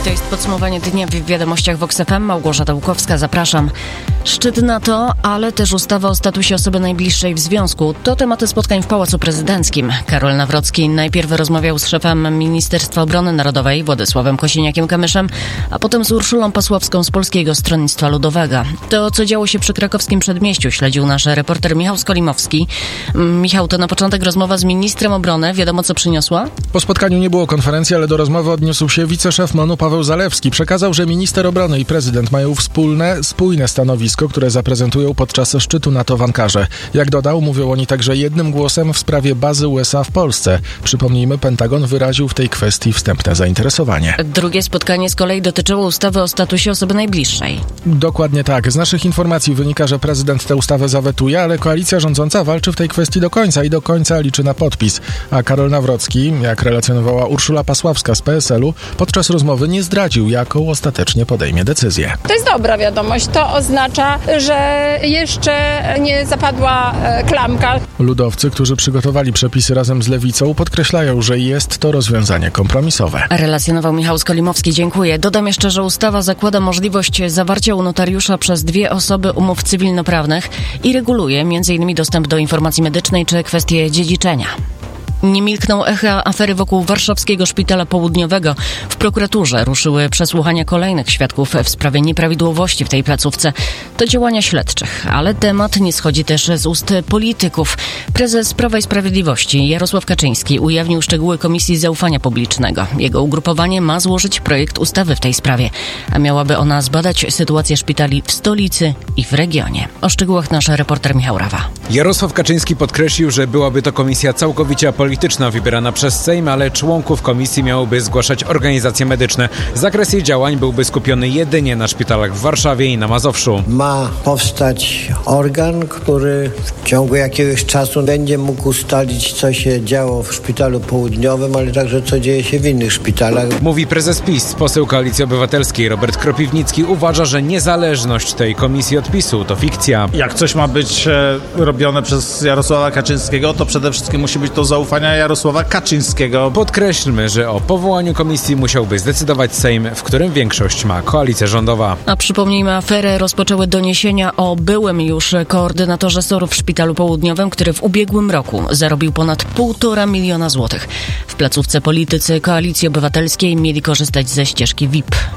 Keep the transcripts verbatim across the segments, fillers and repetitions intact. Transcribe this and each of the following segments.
To jest podsumowanie dnia w Wiadomościach Vox F M. Małgorzata Łukowska, zapraszam. Szczyt NATO, ale też ustawa o statusie osoby najbliższej w związku. To tematy spotkań w Pałacu Prezydenckim. Karol Nawrocki najpierw rozmawiał z szefem Ministerstwa Obrony Narodowej Władysławem Kosiniakiem-Kamyszem, a potem z Urszulą Pasławską z Polskiego Stronnictwa Ludowego. To, co działo się przy krakowskim przedmieściu, śledził nasz reporter Michał Skolimowski. Michał, to na początek rozmowa z ministrem obrony. Wiadomo, co przyniosła? Po spotkaniu nie było konferencji, ale do rozmowy odniósł się wiceszef M O N-u Paweł Zalewski. Przekazał, że minister obrony i prezydent mają wspólne, spójne stanowisko, które zaprezentują podczas szczytu NATO w Ankarze. Jak dodał, mówią oni także jednym głosem w sprawie bazy U S A w Polsce. Przypomnijmy, Pentagon wyraził w tej kwestii wstępne zainteresowanie. Drugie spotkanie z kolei dotyczyło ustawy o statusie osoby najbliższej. Dokładnie tak. Z naszych informacji wynika, że prezydent tę ustawę zawetuje, ale koalicja rządząca walczy w tej kwestii do końca i do końca liczy na podpis. A Karol Nawrocki, jak relacjonowała Urszula Pasławska z P S L u, podczas rozmowy nie zdradził, jaką ostatecznie podejmie decyzję. To jest dobra wiadomość. To oznacza, że jeszcze nie zapadła klamka. Ludowcy, którzy przygotowali przepisy razem z Lewicą, podkreślają, że jest to rozwiązanie kompromisowe. Relacjonował Michał Skolimowski. Dziękuję. Dodam jeszcze, że ustawa zakłada możliwość zawarcia u notariusza przez dwie osoby umów cywilnoprawnych i reguluje między innymi dostęp do informacji medycznej czy kwestie dziedziczenia. Nie milkną echa afery wokół warszawskiego szpitala południowego. W prokuraturze ruszyły przesłuchania kolejnych świadków w sprawie nieprawidłowości w tej placówce. To działania śledczych, ale temat nie schodzi też z ust polityków. Prezes Prawa i Sprawiedliwości Jarosław Kaczyński ujawnił szczegóły Komisji Zaufania Publicznego. Jego ugrupowanie ma złożyć projekt ustawy w tej sprawie, a miałaby ona zbadać sytuację szpitali w stolicy i w regionie. O szczegółach nasz reporter Michał Rawa. Jarosław Kaczyński podkreślił, że byłaby to komisja całkowicie polityczna, wybierana przez Sejm, ale członków komisji miałoby zgłaszać organizacje medyczne. Zakres jej działań byłby skupiony jedynie na szpitalach w Warszawie i na Mazowszu. Ma powstać organ, który w ciągu jakiegoś czasu będzie mógł ustalić, co się działo w szpitalu południowym, ale także co dzieje się w innych szpitalach. Mówi prezes PiS. Poseł Koalicji Obywatelskiej Robert Kropiwnicki uważa, że niezależność tej komisji od PiSu to fikcja. Jak coś ma być e, robione przez Jarosława Kaczyńskiego, to przede wszystkim musi być to zaufanie Jarosława Kaczyńskiego. Podkreślmy, że o powołaniu komisji musiałby zdecydować Sejm, w którym większość ma koalicja rządowa. A przypomnijmy, aferę rozpoczęły doniesienia o byłym już koordynatorze S O R-u w Szpitalu Południowym, który w ubiegłym roku zarobił ponad półtora miliona złotych. W placówce politycy Koalicji Obywatelskiej mieli korzystać ze ścieżki V I P.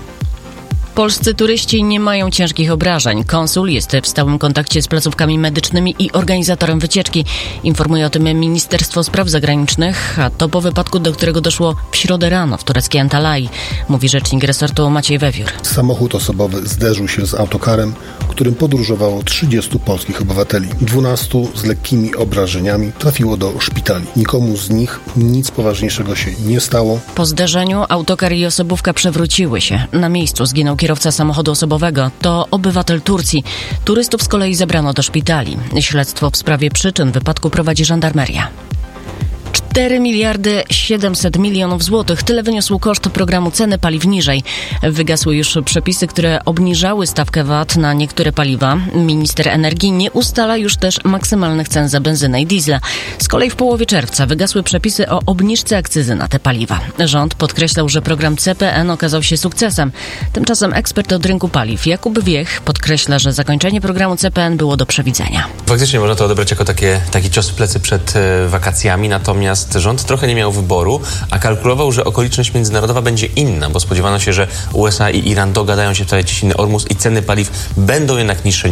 Polscy turyści nie mają ciężkich obrażeń. Konsul jest w stałym kontakcie z placówkami medycznymi i organizatorem wycieczki. Informuje o tym Ministerstwo Spraw Zagranicznych, a to po wypadku, do którego doszło w środę rano w tureckiej Antalyi, mówi rzecznik resortu Maciej Wewiór. Samochód osobowy zderzył się z autokarem, którym podróżowało trzydziestu polskich obywateli. dwunastu z lekkimi obrażeniami trafiło do szpitali. Nikomu z nich nic poważniejszego się nie stało. Po zderzeniu autokar i osobówka przewróciły się. Na miejscu zginął kierowca samochodu osobowego. To obywatel Turcji. Turystów z kolei zabrano do szpitali. Śledztwo w sprawie przyczyn wypadku prowadzi żandarmeria. cztery miliardy siedemset milionów złotych. Tyle wyniósł koszt programu Ceny Paliw Niżej. Wygasły już przepisy, które obniżały stawkę V A T na niektóre paliwa. Minister energii nie ustala już też maksymalnych cen za benzynę i diesla. Z kolei w połowie czerwca wygasły przepisy o obniżce akcyzy na te paliwa. Rząd podkreślał, że program C P N okazał się sukcesem. Tymczasem ekspert od rynku paliw Jakub Wiech podkreśla, że zakończenie programu C P N było do przewidzenia. Faktycznie można to odebrać jako takie, taki cios w plecy przed e, wakacjami, natomiast rząd trochę nie miał wyboru, a kalkulował, że okoliczność międzynarodowa będzie inna, bo spodziewano się, że U S A i Iran dogadają się w sprawie cieśniny Ormus i ceny paliw będą jednak niższe